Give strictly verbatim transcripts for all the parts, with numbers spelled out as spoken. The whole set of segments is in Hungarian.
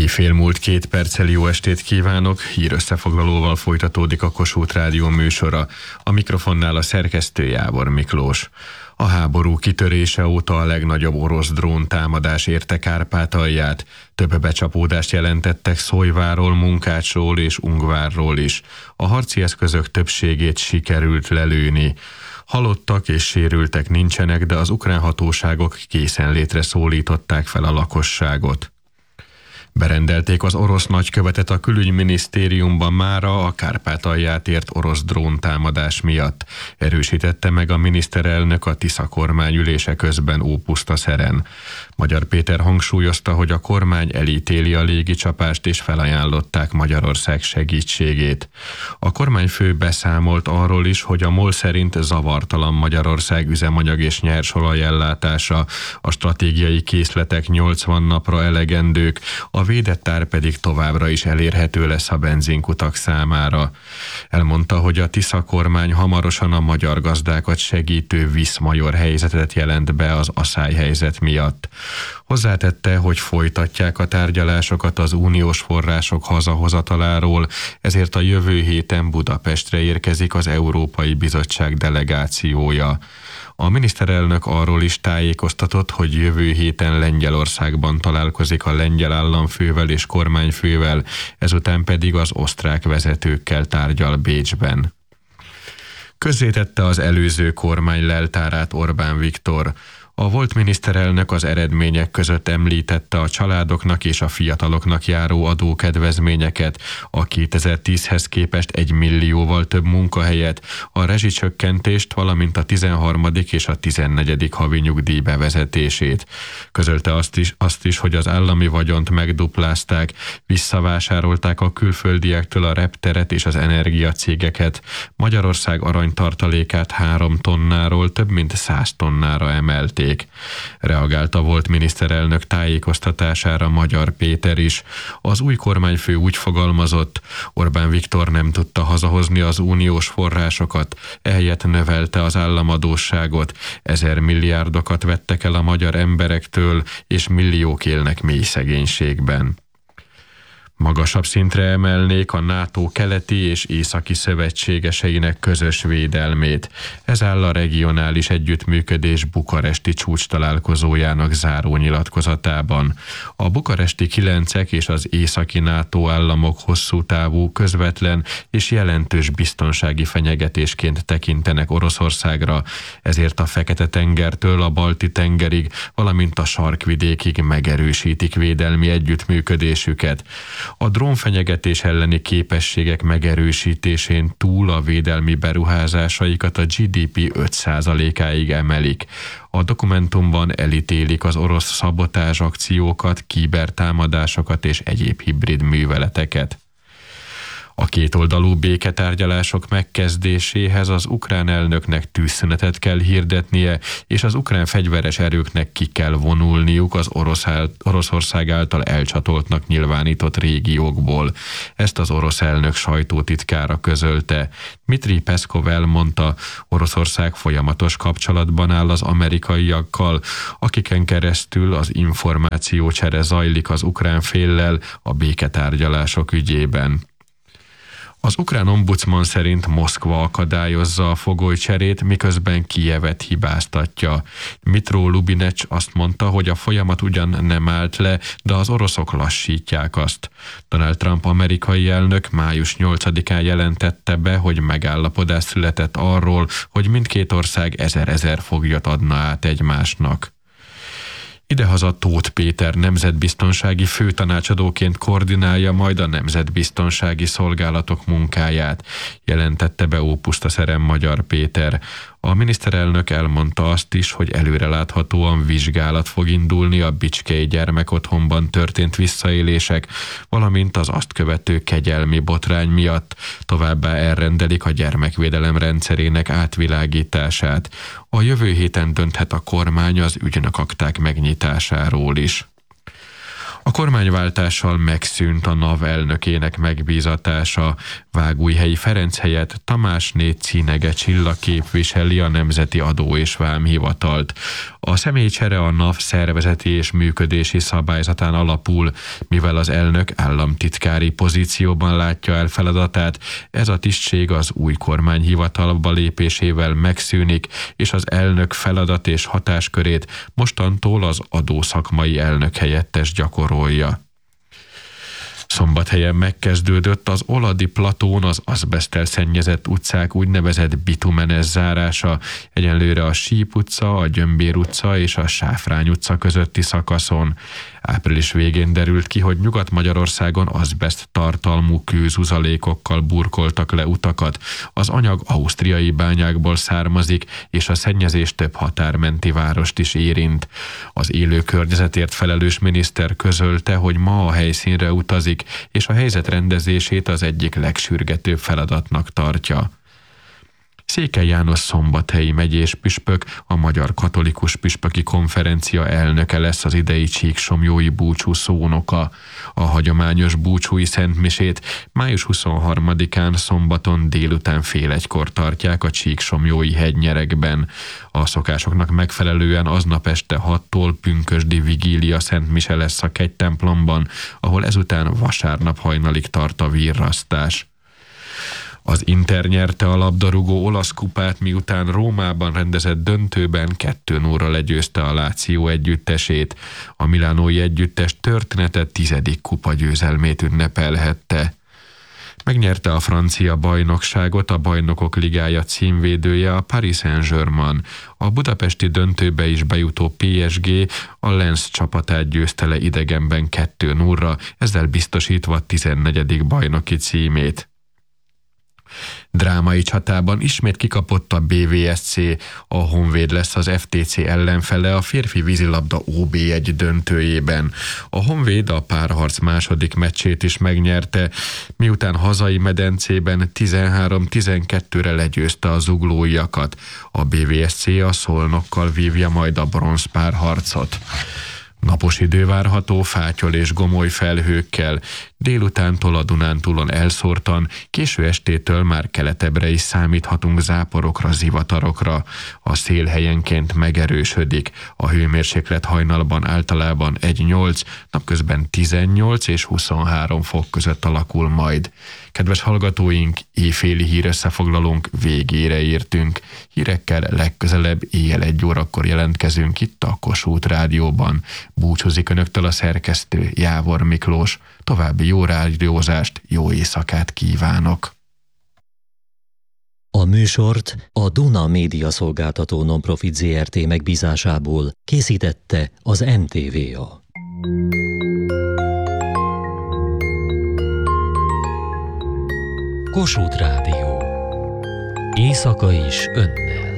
Fél múlt két perccel jó estét kívánok, hír összefoglalóval folytatódik a Kossuth Rádió műsora. A mikrofonnál a szerkesztő Jábor Miklós. A háború kitörése óta a legnagyobb orosz drón támadás érte Kárpátalját. Több becsapódást jelentettek Szólyváról, Munkácsról és Ungvárról is. A harci eszközök többségét sikerült lelőni. Halottak és sérültek nincsenek, de az ukrán hatóságok készenlétre szólították fel a lakosságot. Berendelték az orosz nagykövetet a külügyminisztériumban mára a Kárpátalját ért orosz dróntámadás miatt, erősítette meg a miniszterelnök a Tisza kormány ülése közben Ópuszta Szeren. Magyar Péter hangsúlyozta, hogy a kormány elítéli a légicsapást és felajánlották Magyarország segítségét. A kormányfő beszámolt arról is, hogy a MOL szerint zavartalan Magyarország üzemanyag és nyersolaj ellátása, a stratégiai készletek nyolcvan napra elegendők, a védett ár pedig továbbra is elérhető lesz a benzinkutak számára. Elmondta, hogy a Tisza kormány hamarosan a magyar gazdákat segítő viszmajor helyzetet jelent be az aszályhelyzet miatt. Hozzátette, hogy folytatják a tárgyalásokat az uniós források hazahozataláról, ezért a jövő héten Budapestre érkezik az Európai Bizottság delegációja. A miniszterelnök arról is tájékoztatott, hogy jövő héten Lengyelországban találkozik a lengyel államfővel és kormányfővel, ezután pedig az osztrák vezetőkkel tárgyal Bécsben. Közzétette az előző kormány leltárát Orbán Viktor. A volt miniszterelnök az eredmények között említette a családoknak és a fiataloknak járó adókedvezményeket, a kétezer-tízhez képest egy millióval több munkahelyet, a rezsicsökkentést, valamint a tizenharmadik és a tizennegyedik havi nyugdíj bevezetését. Közölte azt is, azt is, hogy az állami vagyont megduplázták, visszavásárolták a külföldiektől a repteret és az energiacégeket, Magyarország aranytartalékát három tonnáról több mint száz tonnára emelték. Reagálta volt miniszterelnök tájékoztatására Magyar Péter is. Az új kormányfő úgy fogalmazott, Orbán Viktor nem tudta hazahozni az uniós forrásokat, ehelyett növelte az államadósságot, ezer milliárdokat vettek el a magyar emberektől, és milliók élnek mély szegénységben. Magasabb szintre emelnék a NATO keleti és északi szövetségeseinek közös védelmét. Ez áll a regionális együttműködés bukaresti csúcstalálkozójának záró nyilatkozatában. A bukaresti kilencek és az északi NATO államok hosszú távú, közvetlen és jelentős biztonsági fenyegetésként tekintenek Oroszországra, ezért a Fekete-tengertől a Balti-tengerig, valamint a sarkvidékig megerősítik védelmi együttműködésüket. A drónfenyegetés elleni képességek megerősítésén túl a védelmi beruházásaikat a gé dé pé öt százalékáig emelik. A dokumentumban elítélik az orosz szabotázs akciókat, kibertámadásokat és egyéb hibrid műveleteket. A kétoldalú béketárgyalások megkezdéséhez az ukrán elnöknek tűzszünetet kell hirdetnie, és az ukrán fegyveres erőknek ki kell vonulniuk az orosz áll, Oroszország által elcsatoltnak nyilvánított régiókból. Ezt az orosz elnök sajtótitkára közölte. Dmitri Peszkov elmondta, Oroszország folyamatos kapcsolatban áll az amerikaiakkal, akiken keresztül az információcsere zajlik az ukrán féllel a béketárgyalások ügyében. Az ukrán ombudsman szerint Moszkva akadályozza a fogolycserét, miközben Kijevet hibáztatja. Dmytro Lubinecs azt mondta, hogy a folyamat ugyan nem állt le, de az oroszok lassítják azt. Donald Trump amerikai elnök május nyolcadikán jelentette be, hogy megállapodás született arról, hogy mindkét ország ezer-ezer foglyot adna át egymásnak. Idehaza Tóth Péter nemzetbiztonsági főtanácsadóként koordinálja majd a nemzetbiztonsági szolgálatok munkáját, jelentette be Ópuszta Szeren Magyar Péter. A miniszterelnök elmondta azt is, hogy előreláthatóan vizsgálat fog indulni a Bicskei gyermekotthonban történt visszaélések, valamint az azt követő kegyelmi botrány miatt. Továbbá elrendelik a gyermekvédelem rendszerének átvilágítását. A jövő héten dönthet a kormány az ügynökakták megnyitásáról is. A kormányváltással megszűnt a NAV elnökének megbízatása. Vágújhelyi Ferenc helyett Tamásné Cinege Csilla képviseli a Nemzeti Adó és Vámhivatalt. A személycsere a NAV szervezeti és működési szabályzatán alapul, mivel az elnök államtitkári pozícióban látja el feladatát, ez a tisztség az új kormányhivatalba lépésével megszűnik, és az elnök feladat és hatáskörét mostantól az adószakmai elnök helyettes gyakorolja. Szombathelyen megkezdődött az Oladi platón az azbeszttel szennyezett utcák úgynevezett bitumenes zárása, egyenlőre a Síp utca, a Gyömbér utca és a Sáfrány utca közötti szakaszon. Április végén derült ki, hogy Nyugat-Magyarországon azbeszt tartalmú kőzuzalékokkal burkoltak le utakat. Az anyag ausztriai bányákból származik, és a szennyezés több határmenti várost is érint. Az élő környezetért felelős miniszter közölte, hogy ma a helyszínre utazik, és a helyzet rendezését az egyik legsürgetőbb feladatnak tartja. Székely János szombathelyi megyés püspök, a Magyar Katolikus Püspöki Konferencia elnöke lesz az idei csíksomlyói búcsú szónoka. A hagyományos búcsúi szentmisét május huszonharmadikán szombaton délután fél egykor tartják a csíksomlyói hegynyerekben. A szokásoknak megfelelően aznap este hattól pünkösdi vigília szentmise lesz a kegytemplomban, ahol ezután vasárnap hajnalig tart a virrasztás. Az Inter nyerte a labdarúgó olasz kupát, miután Rómában rendezett döntőben kettő nullra legyőzte a Lazio együttesét. A milánói együttes története tizedik kupa győzelmét ünnepelhette. Megnyerte a francia bajnokságot a Bajnokok Ligája címvédője, a Paris Saint-Germain. A budapesti döntőbe is bejutó pé es gé a Lens csapatát győzte le idegenben kettő nullra, ezzel biztosítva tizennegyedik bajnoki címét. Drámai csatában ismét kikapott a bé vé es cé, a Honvéd lesz az ef té cé ellenfele a férfi vízilabda ó bé egy döntőjében. A Honvéd a párharc második meccsét is megnyerte, miután hazai medencében tizenhárom tizenkettőre legyőzte a zuglóiakat. A bé vé es cé a Szolnokkal vívja majd a bronz párharcot. Napos idő várható fátyol és gomoly felhőkkel, délutántól a Dunántúlon elszórtan, késő estétől már keletebbre is számíthatunk záporokra, zivatarokra. A szél helyenként megerősödik, a hőmérséklet hajnalban általában egy nyolc, napközben tizennyolc és huszonhárom fok között alakul majd. Kedves hallgatóink, éjféli hírösszefoglalónk végére értünk. Hírekkel legközelebb éjjel egy órakor jelentkezünk itt a Kossuth Rádióban. Búcsúzik önöktől a szerkesztő, Jávor Miklós. További jó rádiózást, jó éjszakát kívánok! A műsort a Duna Média Szolgáltató Nonprofit zé er té megbízásából készítette az em té vé á. Kossuth Rádió. Éjszaka is önnel.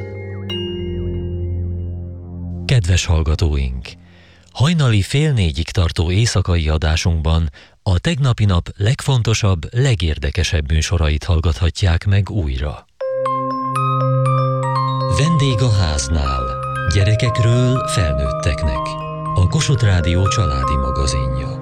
Kedves hallgatóink! Hajnali fél négyig tartó éjszakai adásunkban a tegnapi nap legfontosabb, legérdekesebb műsorait hallgathatják meg újra. Vendég a háznál. Gyerekekről felnőtteknek. A Kossuth Rádió családi magazinja.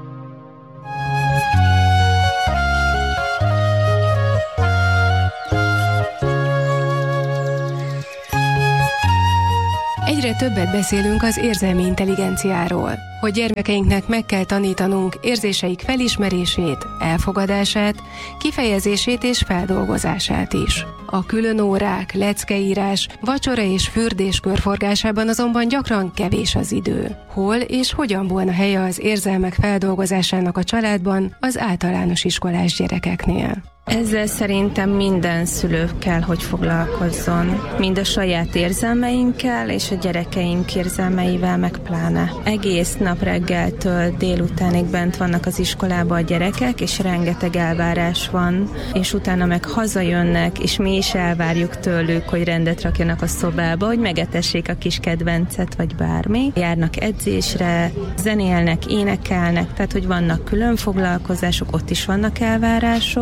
Egyre többet beszélünk az érzelmi intelligenciáról, hogy gyermekeinknek meg kell tanítanunk érzéseik felismerését, elfogadását, kifejezését és feldolgozását is. A külön órák, leckeírás, vacsora és fürdés körforgásában azonban gyakran kevés az idő. Hol és hogyan volna helye az érzelmek feldolgozásának a családban az általános iskolás gyerekeknél? Ezzel szerintem minden szülő kell, hogy foglalkozzon. Mind a saját érzelmeinkkel, és a gyerekeink érzelmeivel meg pláne. Egész nap reggeltől délutánig bent vannak az iskolában a gyerekek, és rengeteg elvárás van, és utána meg hazajönnek, és mi is elvárjuk tőlük, hogy rendet rakjanak a szobába, hogy megetessék a kis kedvencet, vagy bármi. Járnak edzésre, zenélnek, énekelnek, tehát hogy vannak külön foglalkozások, ott is vannak elvárások. Nagyon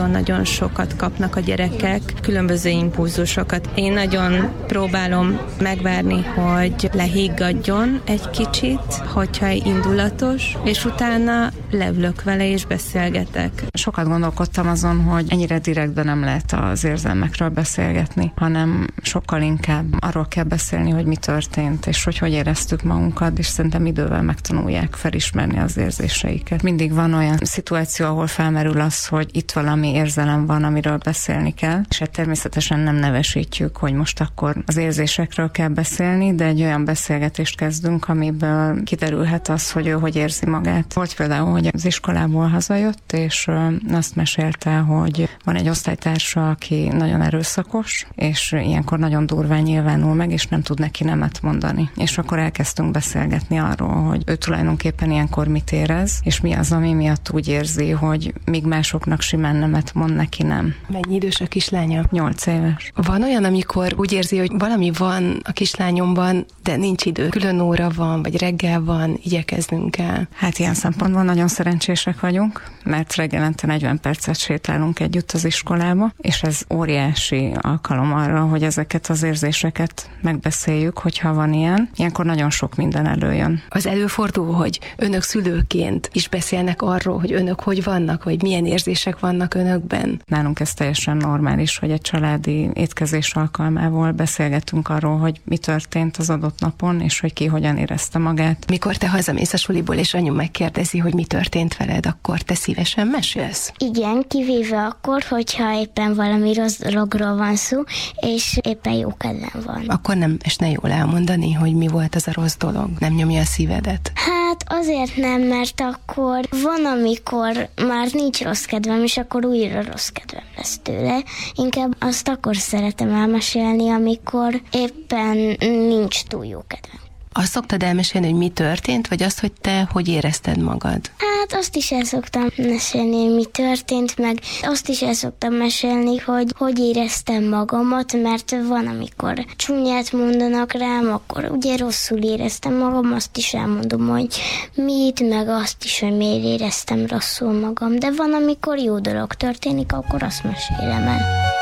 nagyon-nagyon sokat kapnak a gyerekek, különböző impulzusokat. Én nagyon próbálom megvárni, hogy lehiggadjon egy kicsit, hogyha indulatos, és utána leülök vele és beszélgetek. Sokat gondolkodtam azon, hogy ennyire direktben nem lehet az érzelmekről beszélgetni, hanem sokkal inkább arról kell beszélni, hogy mi történt, és hogy hogy éreztük magunkat, és szerintem idővel megtanulják felismerni az érzéseiket. Mindig van olyan szituáció, ahol felmerül az, hogy itt valami érzelem van, amiről beszélni kell, és hát természetesen nem nevesítjük, hogy most akkor az érzésekről kell beszélni, de egy olyan beszélgetést kezdünk, amiből kiderülhet az, hogy ő hogy érzi magát. Volt például, hogy az iskolából hazajött, és azt mesélte, hogy van egy osztálytársa, aki nagyon erőszakos, és ilyenkor nagyon durván nyilvánul meg, és nem tud neki nemet mondani. És akkor elkezdtünk beszélgetni arról, hogy ő tulajdonképpen ilyenkor mit érez, és mi az, ami miatt úgy érzi, hogy míg másoknak simán nemet mond, neki nem. Mennyi idős a kislánya? Nyolc éves. Van olyan, amikor úgy érzi, hogy valami van a kislányomban, de nincs idő. Külön óra van, vagy reggel van, igyekeznünk kell. Hát ilyen szempontból nagyon szerencsések vagyunk, mert reggelente negyven percet sétálunk együtt az iskolába, és ez óriási alkalom arra, hogy ezeket az érzéseket megbeszéljük, hogyha van ilyen. Ilyenkor nagyon sok minden előjön. Az előfordul, hogy önök szülőként is beszélnek arról, hogy önök hogy vannak, vagy milyen érzések vannak önökben? Nálunk ez teljesen normális, hogy egy családi étkezés alkalmával beszélgetünk arról, hogy mi történt az adott napon, és hogy ki hogyan érezte magát. Mikor te hazamész a suliból, és anyu megkérdezi, hogy mi történt veled, akkor te szívesen mesélsz? Igen, kivéve akkor, hogyha éppen valami rossz dologról van szó, és éppen jó kedvem van. Akkor nem esne jól elmondani, hogy mi volt az a rossz dolog? Nem nyomja a szívedet? Hát azért nem, mert akkor van, amikor már nincs rossz kedvem, és akkor újra rossz kedvem lesz tőle. Inkább azt akkor szeretem elmesélni, amikor éppen nincs túl jó kedvem. Azt szoktad elmesélni, hogy mi történt, vagy azt, hogy te hogy érezted magad? Hát azt is el szoktam mesélni, hogy mi történt, meg azt is el szoktam mesélni, hogy hogy éreztem magamat, mert van, amikor csúnyát mondanak rám, akkor ugye rosszul éreztem magam, azt is elmondom, hogy mit, meg azt is, hogy miért éreztem rosszul magam, de van, amikor jó dolog történik, akkor azt mesélem el.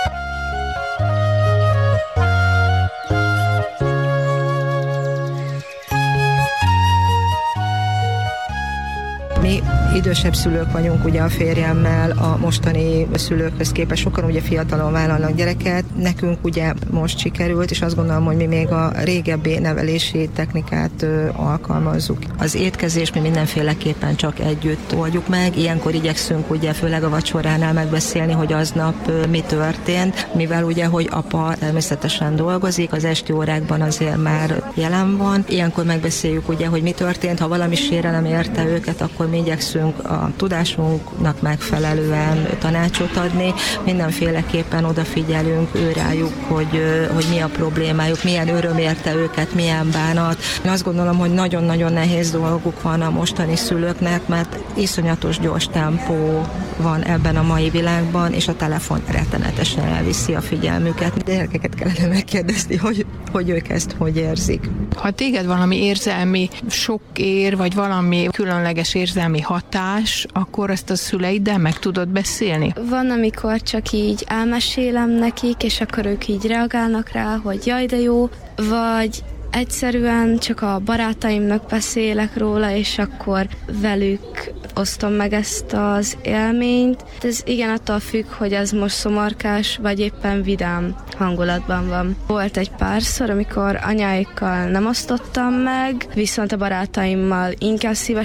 Mi idősebb szülők vagyunk, ugye a férjemmel a mostani szülőkhöz képest sokan ugye fiatalon vállalnak gyereket. Nekünk ugye most sikerült, és azt gondolom, hogy mi még a régebbi nevelési technikát ö, alkalmazzuk. Az étkezés mi mindenféleképpen csak együtt oldjuk meg. Ilyenkor igyekszünk ugye főleg a vacsoránál megbeszélni, hogy aznap ö, mi történt, mivel ugye, hogy apa természetesen dolgozik, az esti órákban azért már jelen van. Ilyenkor megbeszéljük ugye, hogy mi történt, ha valami sérelem érte őket, akkor mi igyekszünk a tudásunknak megfelelően tanácsot adni. Mindenféleképpen odafigyelünk őrájuk, hogy, hogy mi a problémájuk, milyen öröm érte őket, milyen bánat. Én azt gondolom, hogy nagyon-nagyon nehéz dolguk van a mostani szülőknek, mert iszonyatos gyors tempó van ebben a mai világban, és a telefon rettenetesen elviszi a figyelmüket. De gyerekeket kellene megkérdezni, hogy, hogy ők ezt hogy érzik. Ha téged valami érzelmi sok ér, vagy valami különleges érzelmi hatás, akkor ezt a szüleiddel meg tudod beszélni? Van, amikor csak így elmesélem nekik, és akkor ők így reagálnak rá, hogy jaj, de jó, vagy egyszerűen csak a barátaimnak beszélek róla, és akkor velük osztom meg ezt az élményt. Ez igen attól függ, hogy ez most szomorkás, vagy éppen vidám hangulatban van. Volt egy párszor, amikor anyáikkal nem osztottam meg, viszont a barátaimmal inkább szívesen